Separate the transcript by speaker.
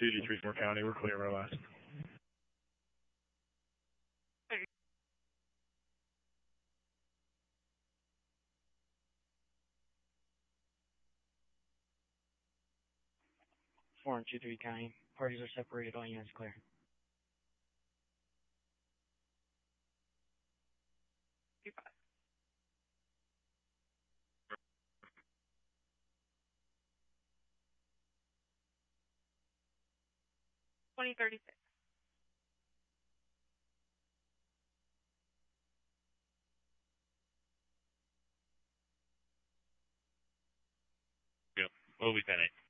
Speaker 1: 2D3 Moore County. We're clear, our last.
Speaker 2: Four and 2-3 County. Parties are separated. All units clear.
Speaker 3: Yep. We'll be 10-8.